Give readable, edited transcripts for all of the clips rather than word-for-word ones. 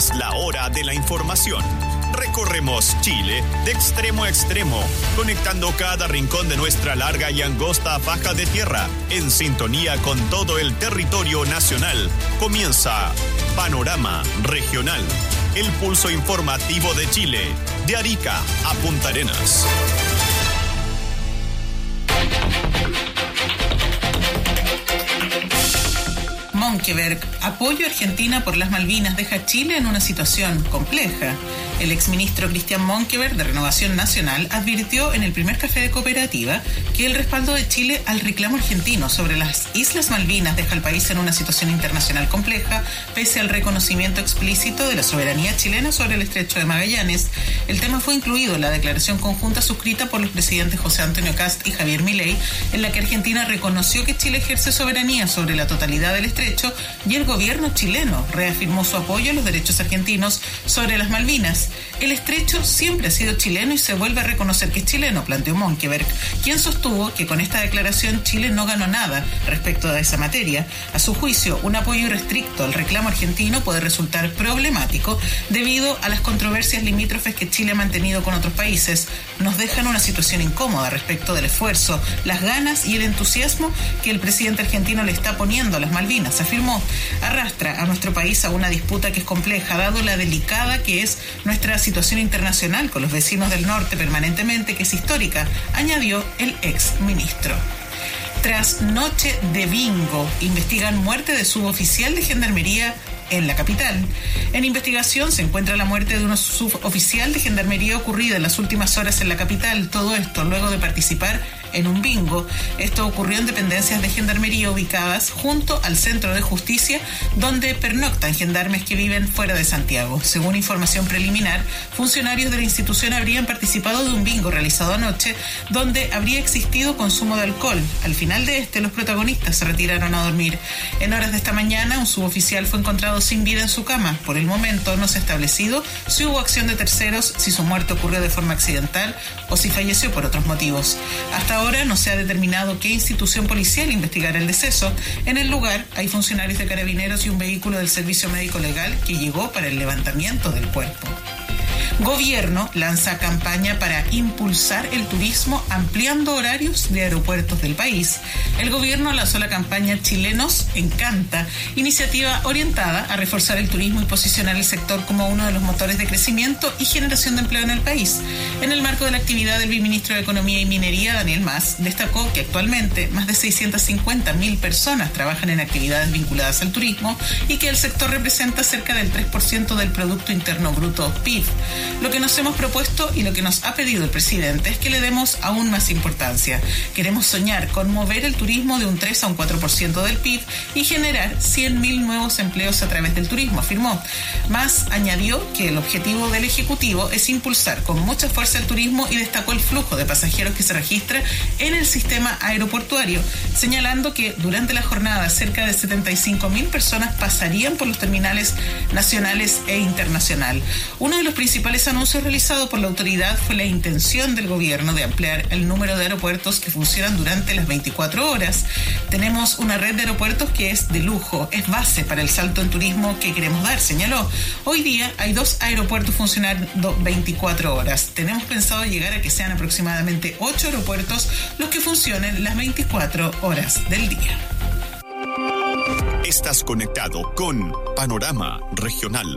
Es la hora de la información. Recorremos Chile de extremo a extremo, conectando cada rincón de nuestra larga y angosta faja de tierra, en sintonía con todo el territorio nacional. Comienza Panorama Regional, el pulso informativo de Chile, de Arica a Punta Arenas. Monkeberg, apoyo a Argentina por las Malvinas deja a Chile en una situación compleja. El exministro Cristian Monkeberg, de Renovación Nacional, advirtió en el primer café de Cooperativa que el respaldo de Chile al reclamo argentino sobre las Islas Malvinas deja al país en una situación internacional compleja, pese al reconocimiento explícito de la soberanía chilena sobre el Estrecho de Magallanes. El tema fue incluido en la declaración conjunta suscrita por los presidentes José Antonio Kast y Javier Milei, en la que Argentina reconoció que Chile ejerce soberanía sobre la totalidad del estrecho y el gobierno chileno reafirmó su apoyo a los derechos argentinos sobre las Malvinas. El estrecho siempre ha sido chileno y se vuelve a reconocer que es chileno, planteó Monkeberg, quien sostuvo que con esta declaración Chile no ganó nada respecto a esa materia. A su juicio, un apoyo irrestricto al reclamo argentino puede resultar problemático debido a las controversias limítrofes que Chile ha mantenido con otros países. Nos dejan una situación incómoda respecto del esfuerzo, las ganas y el entusiasmo que el presidente argentino le está poniendo a las Malvinas, afirmó. Arrastra a nuestro país a una disputa que es compleja, dado la delicada que es nuestra situación internacional con los vecinos del norte permanentemente, que es histórica, añadió el ex ministro. Tras noche de bingo, investigan muerte de suboficial de Gendarmería en la capital. En investigación se encuentra la muerte de un suboficial de Gendarmería ocurrida en las últimas horas en la capital. Todo esto luego de participar en un bingo. Esto ocurrió en dependencias de Gendarmería ubicadas junto al Centro de Justicia, donde pernoctan gendarmes que viven fuera de Santiago. Según información preliminar, funcionarios de la institución habrían participado de un bingo realizado anoche, donde habría existido consumo de alcohol. Al final de los protagonistas se retiraron a dormir. En horas de esta mañana, un suboficial fue encontrado sin vida en su cama. Por el momento no se ha establecido si hubo acción de terceros, si su muerte ocurrió de forma accidental o si falleció por otros motivos. Hasta ahora no se ha determinado qué institución policial investigará el deceso. En el lugar hay funcionarios de Carabineros y un vehículo del Servicio Médico Legal que llegó para el levantamiento del cuerpo. Gobierno lanza campaña para impulsar el turismo ampliando horarios de aeropuertos del país. El gobierno lanzó la campaña Chilenos Encanta, iniciativa orientada a reforzar el turismo y posicionar el sector como uno de los motores de crecimiento y generación de empleo en el país. En el marco de la actividad del viceministro de Economía y Minería, Daniel Mas, destacó que actualmente más de 650.000 personas trabajan en actividades vinculadas al turismo y que el sector representa cerca del 3% del Producto Interno Bruto PIB. Lo que nos hemos propuesto y lo que nos ha pedido el presidente es que le demos aún más importancia. Queremos soñar con mover el turismo de un 3 a un 4% del PIB y generar 100.000 nuevos empleos a través del turismo, afirmó. Más añadió que el objetivo del Ejecutivo es impulsar con mucha fuerza el turismo y destacó el flujo de pasajeros que se registra en el sistema aeroportuario, señalando que durante la jornada cerca de 75.000 personas pasarían por los terminales nacionales e internacional. Uno de los principales anuncios realizados por la autoridad fue la intención del gobierno de ampliar el número de aeropuertos que funcionan durante las 24 horas. Tenemos una red de aeropuertos que es de lujo, es base para el salto en turismo que queremos dar, señaló. Hoy día hay 2 aeropuertos funcionando 24 horas. Tenemos pensado llegar a que sean aproximadamente 8 aeropuertos los que funcionen las 24 horas del día. Estás conectado con Panorama Regional.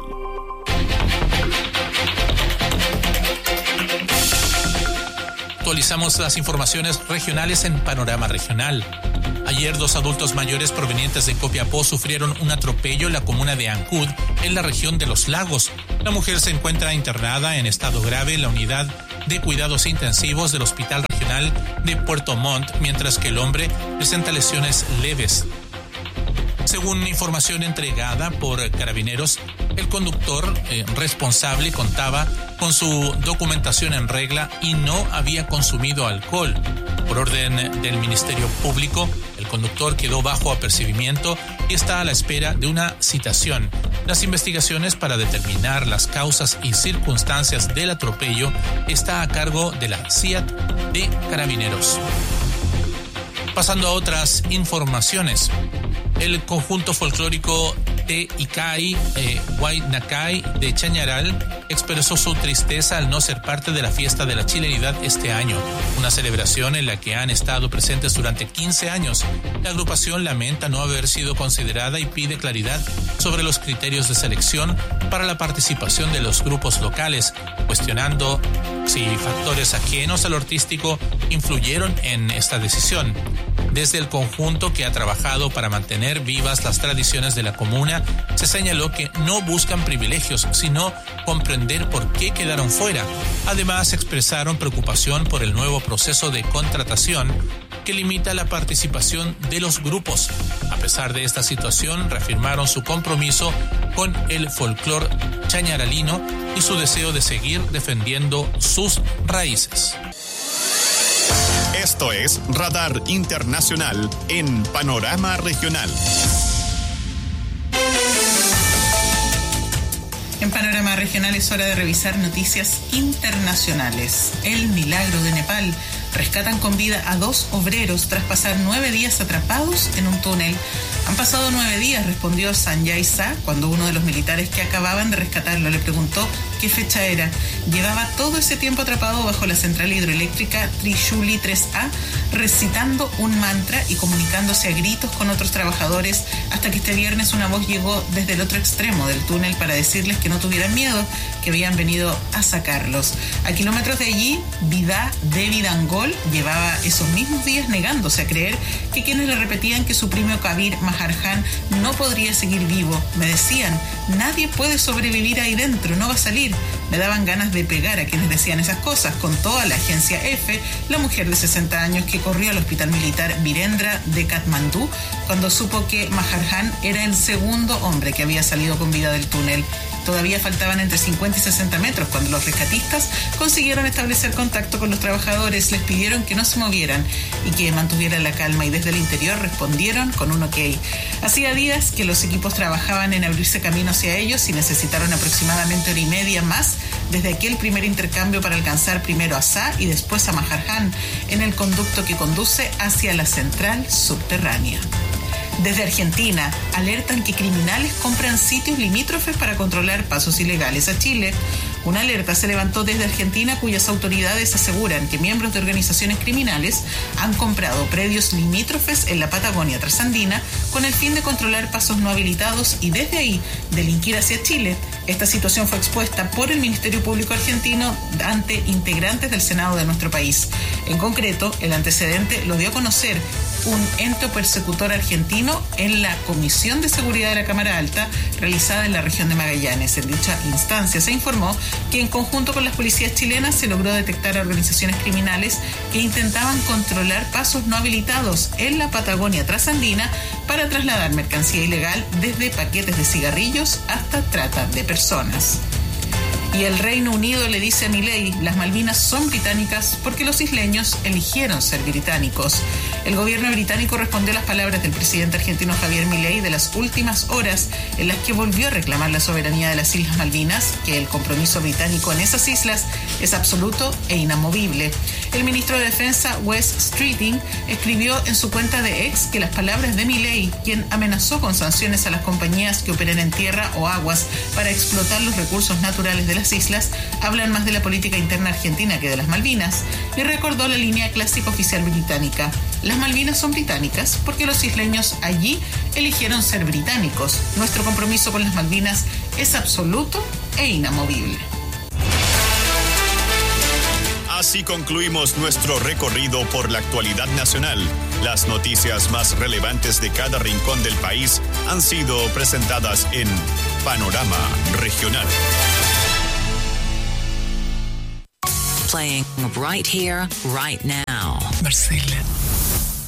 Actualizamos las informaciones regionales en Panorama Regional. Ayer 2 adultos mayores provenientes de Copiapó sufrieron un atropello en la comuna de Ancud, en la región de Los Lagos. La mujer se encuentra internada en estado grave en la unidad de cuidados intensivos del Hospital Regional de Puerto Montt, mientras que el hombre presenta lesiones leves. Según información entregada por Carabineros, el conductor responsable contaba con su documentación en regla y no había consumido alcohol. Por orden del Ministerio Público, el conductor quedó bajo apercibimiento y está a la espera de una citación. Las investigaciones para determinar las causas y circunstancias del atropello está a cargo de la CIAT de Carabineros. Pasando a otras informaciones, el conjunto folclórico Te Ikai Huaynakai de Chañaral expresó su tristeza al no ser parte de la fiesta de la chilenidad este año, una celebración en la que han estado presentes durante 15 años. La agrupación lamenta no haber sido considerada y pide claridad sobre los criterios de selección para la participación de los grupos locales, cuestionando si factores ajenos a lo artístico influyeron en esta decisión. Desde el conjunto, que ha trabajado para mantener vivas las tradiciones de la comuna, se señaló que no buscan privilegios, sino comprender por qué quedaron fuera. Además, expresaron preocupación por el nuevo proceso de contratación que limita la participación de los grupos. A pesar de esta situación, reafirmaron su compromiso con el folclore chañaralino y su deseo de seguir defendiendo sus raíces. Esto es Radar Internacional en Panorama Regional. En Panorama Regional es hora de revisar noticias internacionales. El milagro de Nepal. Rescatan con vida a 2 obreros tras pasar 9 días atrapados en un túnel. Han pasado 9 días, respondió Sanjay Shah, cuando uno de los militares que acababan de rescatarlo le preguntó qué fecha era. Llevaba todo ese tiempo atrapado bajo la central hidroeléctrica Trishuli 3A, recitando un mantra y comunicándose a gritos con otros trabajadores, hasta que este viernes una voz llegó desde el otro extremo del túnel para decirles que no tuvieran miedo, que habían venido a sacarlos. A kilómetros de allí, Vidá Devi Dangol llevaba esos mismos días negándose a creer que quienes le repetían que su primo Kabir Maharjan no podría seguir vivo. Me decían, nadie puede sobrevivir ahí dentro, no va a salir. Me daban ganas de pegar a quienes decían esas cosas, contó a la agencia EFE la mujer de 60 años que corrió al hospital militar Virendra de Katmandú cuando supo que Maharjan era el segundo hombre que había salido con vida del túnel. Todavía faltaban entre 50 y 60 metros cuando los rescatistas consiguieron establecer contacto con los trabajadores, les pidieron que no se movieran y que mantuvieran la calma, y desde el interior respondieron con un ok. Hacía días que los equipos trabajaban en abrirse camino hacia ellos y necesitaron aproximadamente 1 hora y media más desde aquel primer intercambio para alcanzar primero a Shah y después a Maharjan en el conducto que conduce hacia la central subterránea. Desde Argentina, alertan que criminales compran sitios limítrofes para controlar pasos ilegales a Chile. Una alerta se levantó desde Argentina, cuyas autoridades aseguran que miembros de organizaciones criminales han comprado predios limítrofes en la Patagonia trasandina con el fin de controlar pasos no habilitados y desde ahí delinquir hacia Chile. Esta situación fue expuesta por el Ministerio Público argentino ante integrantes del Senado de nuestro país. En concreto, el antecedente lo dio a conocer un ente persecutor argentino en la Comisión de Seguridad de la Cámara Alta realizada en la región de Magallanes. En dicha instancia se informó que en conjunto con las policías chilenas se logró detectar a organizaciones criminales que intentaban controlar pasos no habilitados en la Patagonia trasandina para trasladar mercancía ilegal, desde paquetes de cigarrillos hasta trata de personas. Y el Reino Unido le dice a Milei, las Malvinas son británicas porque los isleños eligieron ser británicos. El gobierno británico respondió a las palabras del presidente argentino Javier Milei de las últimas horas, en las que volvió a reclamar la soberanía de las Islas Malvinas, que el compromiso británico en esas islas es absoluto e inamovible. El ministro de Defensa, Wes Streeting, escribió en su cuenta de X que las palabras de Milei, quien amenazó con sanciones a las compañías que operen en tierra o aguas para explotar los recursos naturales de las islas, hablan más de la política interna argentina que de las Malvinas, y recordó la línea clásica oficial británica. Las Malvinas son británicas porque los isleños allí eligieron ser británicos. Nuestro compromiso con las Malvinas es absoluto e inamovible. Así concluimos nuestro recorrido por la actualidad nacional. Las noticias más relevantes de cada rincón del país han sido presentadas en Panorama Regional. Playing right here, right now. Marcela.